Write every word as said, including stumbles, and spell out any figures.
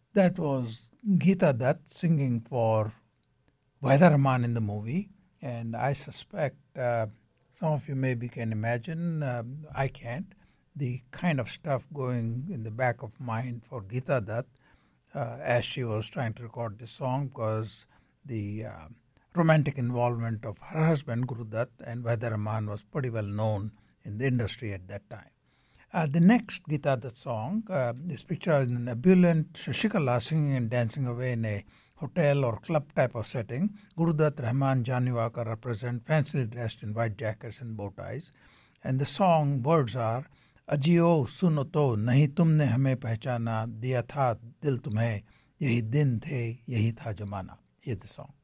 That was Geeta Dutt singing for Wahida Rahman in the movie, and I suspect uh, some of you maybe can imagine, um, I can't, the kind of stuff going in the back of mind for Geeta Dutt uh, as she was trying to record this song, because the uh, romantic involvement of her husband, Guru Dutt, and Wahida Rahman was pretty well known in the industry at that time. Uh, the next Geeta Dutt song uh, is pictured in an ebullient Shashikala singing and dancing away in a hotel or club type of setting. Guru Dutt, Rahman, Jani Walker represent fancily dressed in white jackets and bow ties. And the song words are, Ajiyo suno to, nahi tumne hame pehchana, diya tha dil tumhe, yahi din the, yahi tha jamana. Here's the song.